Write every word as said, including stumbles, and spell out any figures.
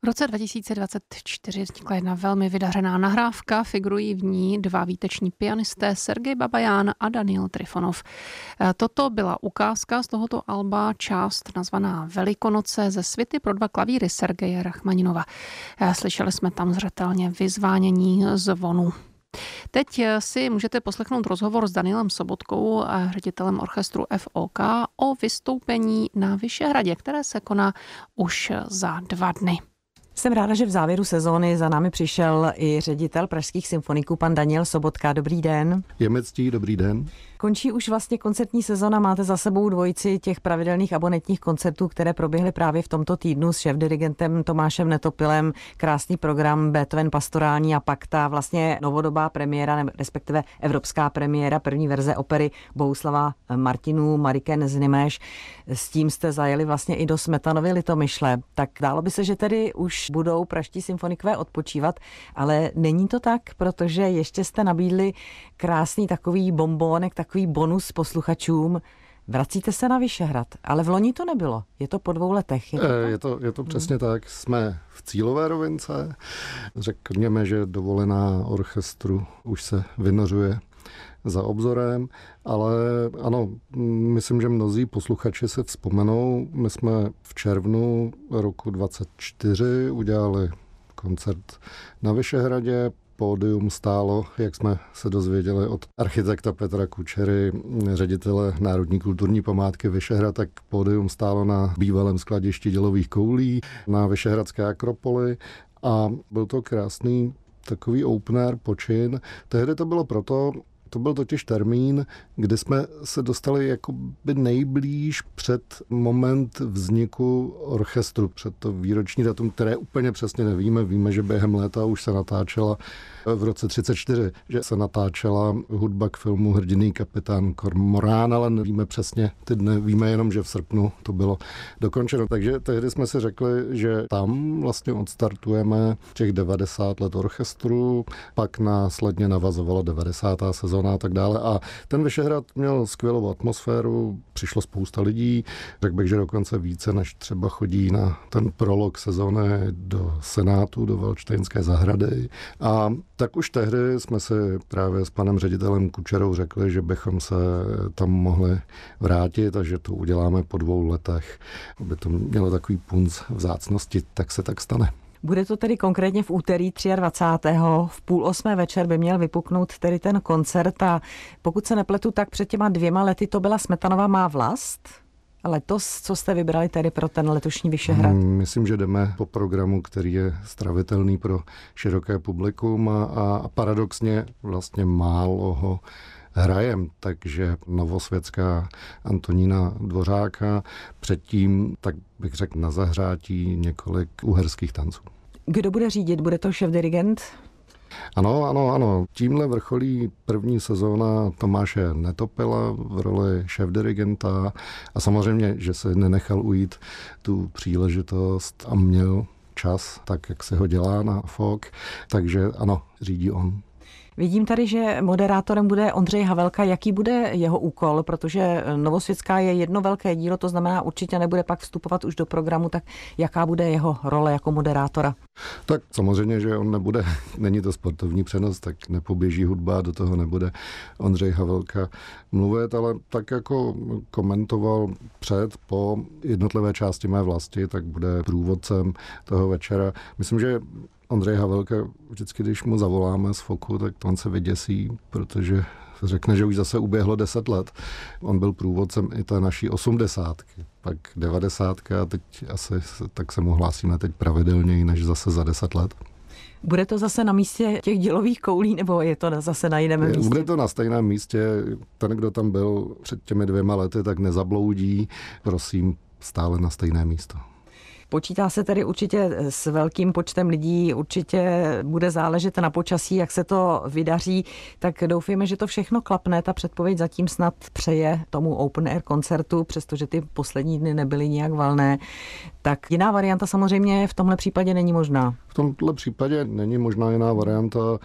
roce dva tisíce dvacet čtyři vznikla jedna velmi vydařená nahrávka, figurují v ní dva výteční pianisté Sergej Babajan a Daniil Trifonov. Toto byla ukázka z tohoto alba, část nazvaná Velikonoce ze svity pro dva klavíry Sergeje Rachmaninova. Slyšeli jsme tam zřetelně vyzvánění zvonu. Teď si můžete poslechnout rozhovor s Danielem Sobotkou, ředitelem orchestru F O K, o vystoupení na Vyšehradě, které se koná už za dva dny. Jsem ráda, že v závěru sezóny za námi přišel i ředitel pražských symfoniků, pan Daniel Sobotka. Dobrý den. Je mi ctí, dobrý den. Končí už vlastně koncertní sezona, máte za sebou dvojici těch pravidelných abonentních koncertů, které proběhly právě v tomto týdnu s šéfdirigentem Tomášem Netopilem. Krásný program, Beethoven pastorální a pak ta vlastně novodobá premiéra, respektive evropská premiéra, první verze opery Bohuslava Martinů, Mariken z Nimeš. S tím jste zajeli vlastně i do Smetanovy Litomyšle. Tak dálo by se, že tedy už budou pražští symfonikové odpočívat, ale není to tak, protože ještě jste nabídli krásný takový bombónek, takový bonus posluchačům. Vracíte se na Vyšehrad, ale v loni to nebylo. Je to po dvou letech. Je to, je to, je to přesně hmm. tak. Jsme v cílové rovince. Řekněme, že dovolená orchestru už se vynořuje za obzorem, ale ano, myslím, že mnozí posluchači se vzpomenou. My jsme v červnu roku dvacet čtyři udělali koncert na Vyšehradě. Pódium stálo, jak jsme se dozvěděli od architekta Petra Kučery, ředitele Národní kulturní památky Vyšehrad, tak pódium stálo na bývalém skladišti dělových koulí na Vyšehradské Akropoli a byl to krásný takový opener, počin. Tehdy to bylo proto, to byl totiž termín, kdy jsme se dostali jakoby nejblíž před moment vzniku orchestru, před to výroční datum, které úplně přesně nevíme. Víme, že během léta už se natáčela v roce třicet čtyři, že se natáčela hudba k filmu Hrdinný kapitán Kormorán, ale nevíme přesně ty dny, víme jenom, že v srpnu to bylo dokončeno. Takže tehdy jsme si řekli, že tam vlastně odstartujeme těch devadesát let orchestru, pak následně navazovala devadesátá sezóna a tak dále. A ten Vyšehrad měl skvělou atmosféru, přišlo spousta lidí, řekl bych, že dokonce více, než třeba chodí na ten prolog sezóny do Senátu, do Valdštejnské zahrady. A tak už tehdy jsme si právě s panem ředitelem Kučerou řekli, že bychom se tam mohli vrátit a že to uděláme po dvou letech, aby to mělo takový punc vzácnosti, tak se tak stane. Bude to tedy konkrétně v úterý dvacátého třetího v půl osmé večer by měl vypuknout tedy ten koncert a pokud se nepletu, tak před těma dvěma lety to byla Smetanova má vlast. Letos, co jste vybrali tedy pro ten letošní Vyšehrad? Myslím, že jdeme po programu, který je stravitelný pro široké publikum a, a paradoxně vlastně málo ho hrajem, takže Novosvětská Antonína Dvořáka, předtím, tak bych řekl, na zahřátí několik uherských tanců. Kdo bude řídit? Bude to šéfdirigent? Ano, ano, ano. Tímhle vrcholí první sezóna Tomáše Netopila v roli šéfdirigenta a samozřejmě, že se nenechal ujít tu příležitost a měl čas, tak jak se ho dělá na F O K, takže ano, řídí on. Vidím tady, že moderátorem bude Ondřej Havelka. Jaký bude jeho úkol? Protože Novosvětská je jedno velké dílo, to znamená určitě nebude pak vstupovat už do programu, tak jaká bude jeho role jako moderátora? Tak samozřejmě, že on nebude, není to sportovní přenos, tak nepoběží hudba, do toho nebude Ondřej Havelka mluvit, ale tak jako komentoval před, po jednotlivé části Mé vlasti, tak bude průvodcem toho večera. Myslím, že Ondřej Havelka, vždycky, když mu zavoláme z Foku, tak on se vyděsí, protože řekne, že už zase uběhlo deset let. On byl průvodcem i té naší osmdesátky, pak devadesátka a teď asi tak se mu hlásíme teď pravidelněji, než zase za deset let. Bude to zase na místě těch dělových koulí, nebo je to zase na jiném místě? Bude to na stejném místě. Ten, kdo tam byl před těmi dvěma lety, tak nezabloudí. Prosím, stále na stejné místo. Počítá se tedy určitě s velkým počtem lidí, určitě bude záležet na počasí, jak se to vydaří, tak doufejme, že to všechno klapne. Ta předpověď zatím snad přeje tomu open air koncertu, přestože ty poslední dny nebyly nijak valné. Tak jiná varianta samozřejmě v tomhle případě není možná. V tomhle případě není možná jiná varianta.